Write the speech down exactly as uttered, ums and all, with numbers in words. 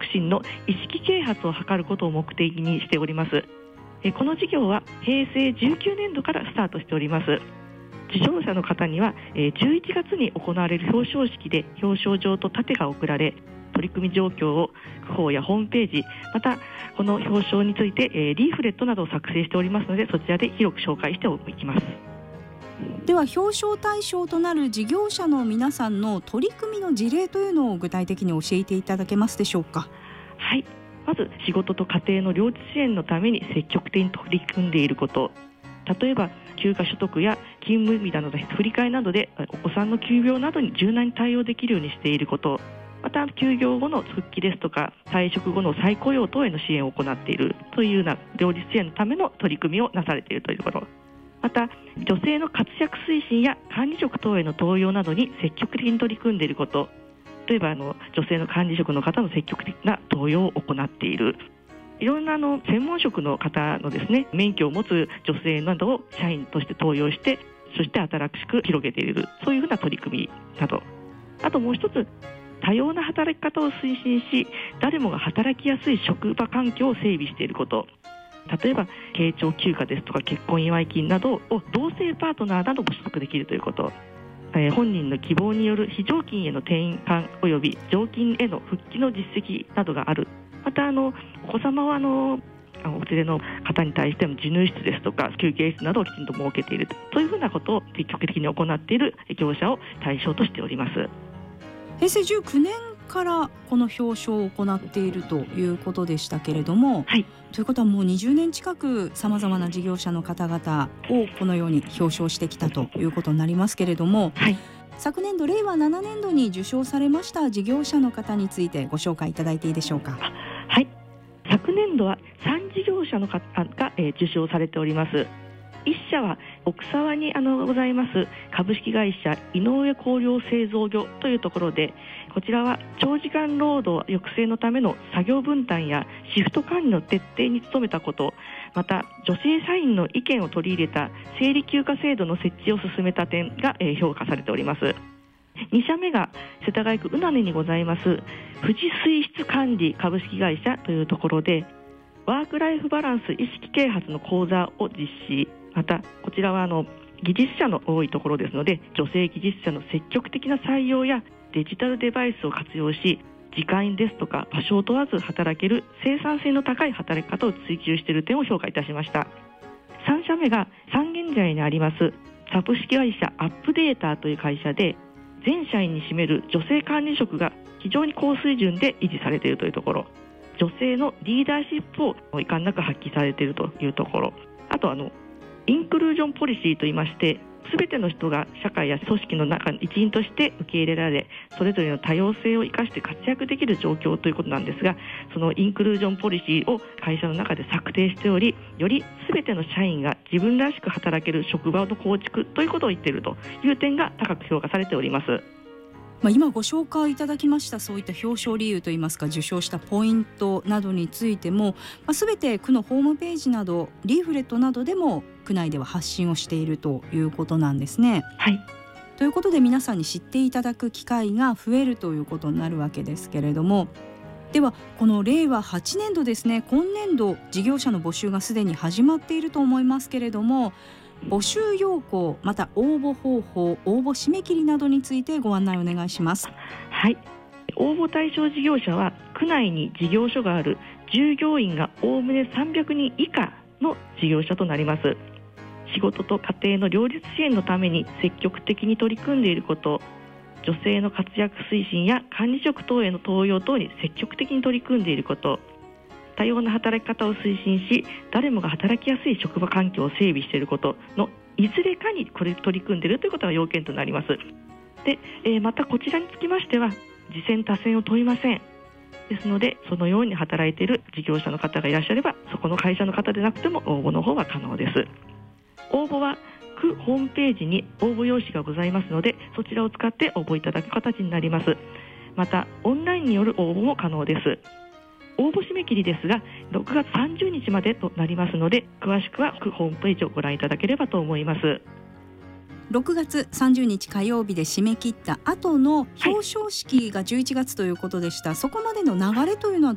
身の意識啓発を図ることを目的にしております。えこの事業はへいせいじゅうきゅうねんどからスタートしております。受賞者の方にはじゅういちがつに行われる表彰式で表彰状と盾が贈られ、取り組み状況を区報やホームページ、またこの表彰についてリーフレットなどを作成しておりますので、そちらで広く紹介していきます。 では表彰対象となる事業者の皆さんの取り組みの事例というのを具体的に教えていただけますでしょうか。 はい、まず仕事と家庭の両立支援のために積極的に取り組んでいること、例えば休暇所得や勤務日などの振り替えなどでお子さんの急病などに柔軟に対応できるようにしていること、また休業後の復帰ですとか退職後の再雇用等への支援を行っているというような両立支援のための取り組みをなされているというところ、また女性の活躍推進や管理職等への登用などに積極的に取り組んでいること、例えばあの女性の管理職の方の積極的な登用を行っている、いろんなあの専門職の方のですね、免許を持つ女性などを社員として登用して、そして新しく広げている、そういうふうな取り組みなど、あともう一つ、多様な働き方を推進し、誰もが働きやすい職場環境を整備していること、例えば慶長休暇ですとか結婚祝い金などを同性パートナーなども取得できるということ、えー、本人の希望による非常勤への転換及び常勤への復帰の実績などがある。またあのお子様はあのお連れの方に対しても授乳室ですとか休憩室などをきちんと設けているというふうなことを積極的に行っている業者を対象としております。 へいせいじゅうきゅうねんからこの表彰を行っているということでしたけれども、 はい、 ということはもうにじゅうねん近くさまざまな事業者の方々をこのように表彰してきたということになりますけれども、 はい、 昨年度れいわななねんどに受賞されました事業者の方についてご紹介いただいていいでしょうか。 はい、昨年度はさん事業者の方が、えー、受賞されております。いっ社は奥沢にあのございます株式会社井上工業製造業というところで、こちらは長時間労働抑制のための作業分担やシフト管理の徹底に努めたこと、また女性社員の意見を取り入れた生理休暇制度の設置を進めた点が、えー、評価されております。に社目が世田谷区宇奈根にございます富士水質管理株式会社というところで、ワークライフバランス意識啓発の講座を実施、またこちらはあの技術者の多いところですので、女性技術者の積極的な採用やデジタルデバイスを活用し、時間ですとか場所を問わず働ける生産性の高い働き方を追求している点を評価いたしました。さん社目が三軒茶屋にあります株式会社アップデータという会社で、全社員に占める女性管理職が非常に高水準で維持されているというところ、女性のリーダーシップを遺憾なく発揮されているというところ、あとあのインクルージョンポリシーといいまして、全ての人が社会や組織の中の一員として受け入れられ、それぞれの多様性を生かして活躍できる状況ということなんですが、そのインクルージョンポリシーを会社の中で策定しており、より全ての社員が自分らしく働ける職場の構築ということを言っているという点が高く評価されております。 まあ、今ご紹介いただきましたそういった表彰理由といいますか受賞したポイントなどについても、まあ、全て区のホームページなどリーフレットなどでも区内では発信をしているということなんですね。 はい、 ということで皆さんに知っていただく機会が増えるということになるわけですけれども、ではこのれいわはちねんどですね、今年度事業者の募集がすでに始まっていると思いますけれども、募集要項また応募方法、応募締め切りなどについてご案内お願いします。 はい、応募対象事業者は区内に事業所がある従業員がおおむねさんびゃくにん以下の事業者となります。仕事と家庭の両立支援のために積極的に取り組んでいること、女性の活躍推進や管理職等への登用等に積極的に取り組んでいること、多様な働き方を推進し、誰もが働きやすい職場環境を整備していることのいずれかにこれ取り組んでいるということが要件となります。で、えー、またこちらにつきましては次戦他戦を問いません。ですので、そのように働いている事業者の方がいらっしゃれば、そこの会社の方でなくても応募の方は可能です。応募は区ホームページに応募用紙がございますので、そちらを使って応募いただく形になります。またオンラインによる応募も可能です。応募締め切りですがろくがつさんじゅうにちまでとなりますので、詳しくは区ホームページをご覧いただければと思います。 ろくがつさんじゅうにち火曜日で締め切った後の表彰式がじゅういちがつということでした、はい、そこまでの流れというのは